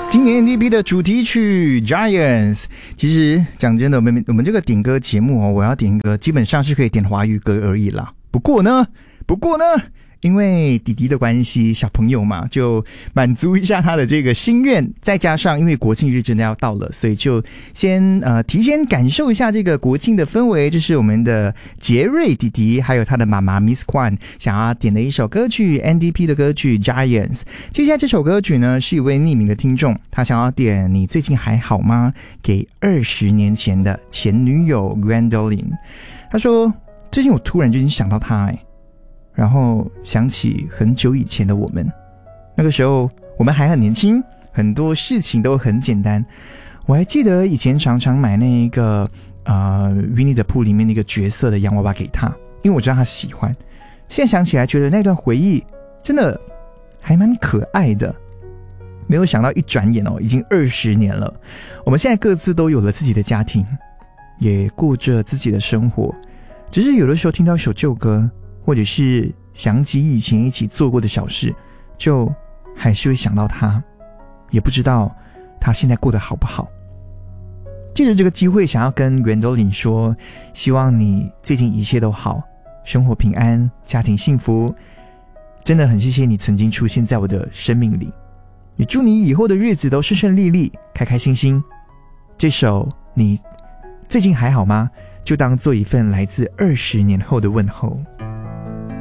今年 NDP 的主题曲 Giants， 其实讲真的，我们这个点歌节目我要点歌基本上是可以点华语歌而已啦。不过呢，因为弟弟的关系，小朋友嘛，就满足一下他的这个心愿，再加上因为国庆日真的要到了，所以就先提前感受一下这个国庆的氛围。这是我们的杰瑞弟弟还有他的妈妈 Miss Kwan 想要点的一首歌曲 NDP 的歌曲 Giants。 接下来这首歌曲呢是一位匿名的听众，他想要点你最近还好吗给20年前的前女友 Gwendolyn。 他说最近我突然间想到他然后想起很久以前的我们，那个时候我们还很年轻，很多事情都很简单。我还记得以前常常买那一个Winnie the Pooh 里面那个角色的洋娃娃给他，因为我知道他喜欢。现在想起来觉得那段回忆真的还蛮可爱的。没有想到一转眼已经20年了，我们现在各自都有了自己的家庭，也过着自己的生活，只是有的时候听到一首旧歌，或者是想起以前一起做过的小事，就还是会想到他，也不知道他现在过得好不好。借着这个机会想要跟 Gwendolyn 说，希望你最近一切都好，生活平安，家庭幸福。真的很谢谢你曾经出现在我的生命里，也祝你以后的日子都顺顺利利，开开心心。这首你最近还好吗就当做一份来自20年后的问候。